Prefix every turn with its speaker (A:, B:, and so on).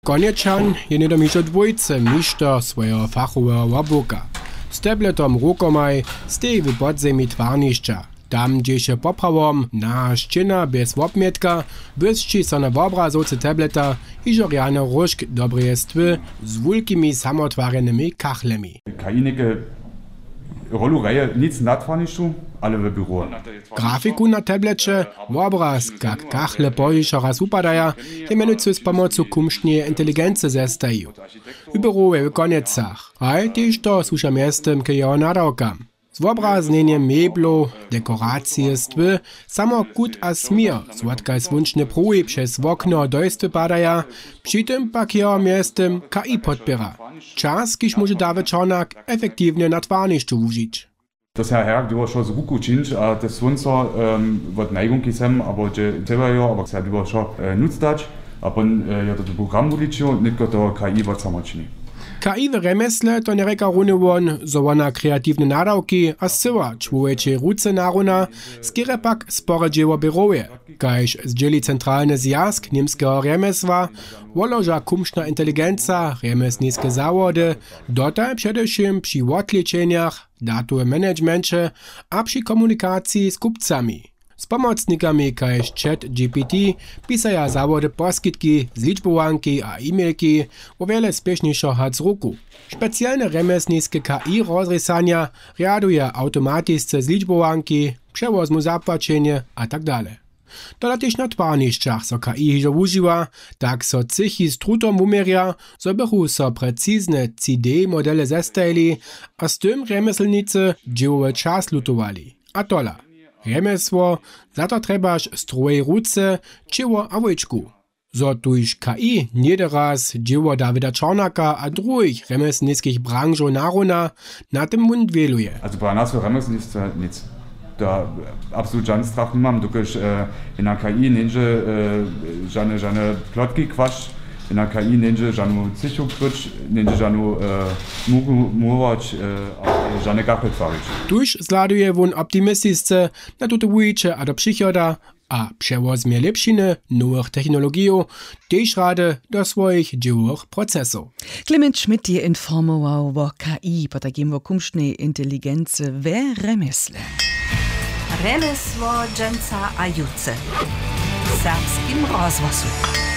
A: Konečan je niedomišo dwójce mišter swojego fachowego łobuka. Z tabletom rukomaj stej w podzemí twarnišća. Tam, gdzie się poprawom na ściena bez wopmietka, błyszczy so na obrazowce tableta i żoriane różk dobrej stwy z wielkimi samotwarnymi kachlemi.
B: Rolu Reihe nic na twarnišću, ale w biuro.
A: Grafiku na tablecie, obraz, jak kachle pojišo raz upadaja, je menujcy z pomocą kumštnie inteligencji zestají. W biuro je w koniecach, a tyż to słucha miestem k jeho nadawkam. Z obraznieniem meblu, dekoracje stwy, samo kut a smir, słodkaj swunčne pruji przez okno dojstwy padaja, przy tym pak jeho miestem KI podpiera. Czas, kiż może Dawid Czarnak efektywnie na twarnišću użyć.
B: Das Herr du schon so gut činč, a das Swunzer wird Neigung gesem, aber selber ja, aber sehr über schon nutzt hat, aber ja das Programm wurde nicht gerade KI wird samočini.
A: KI w remesle to nie reka runy won, zo ona kreatywne nadawki a syła człowiecze ruce naruna, skiery pak spore dzieło biroje, kajż zdzieli centralny zjazd niemskiego remesła, woloża kumszna inteligencja, remesnickie zawody, dotaj przedewším przy odliczeniach, datowym managemencie a przy komunikacji z kupcami. Z pomocnikami kajż ChatGPT pisaja zawody poskitki, zliczbowanki a e-mailki o wiele spieszniejszo hac ruku. Specjalne remesnickie KI rozrysania riaduje automatyczne zliczbowanki, przewozmu zapłacenie a tak dalej. Dodatečně na twarnišćach so KI hižo užiwa, tak so cychi z trutom umeria, so bychu so precizne 3D modele zestajili a z tym remeselnicy dziełowy czas lutowali. A tola. Remesło, za to trebaš stroje ruce, čeło a wojčku. Zo tuž KI nieraz dzieło Dawida Czarnaka a drugich remesnickich branżów naruna na tym mund wieluje.
B: Also bei nas für Remesnic nic. Da absolut żaden strach nie mam, dokąd in der KI ninja żadne plotki kwasz, in der KI ninja żadną cyciu krycz, ninja żadną mówić, żadne gachy twarzyć.
A: Tuż zladuje won optymistyczne na tuto wujcze a do przychoda, a przewozmie lepsziny nowych technologii, też rady do swoich dziełowych procesów.
C: Clement Schmidt je informował o KI, potakim o kumsznej inteligencji w remesle.
D: Remesło dżęca a juce. W serbskim rozwoju.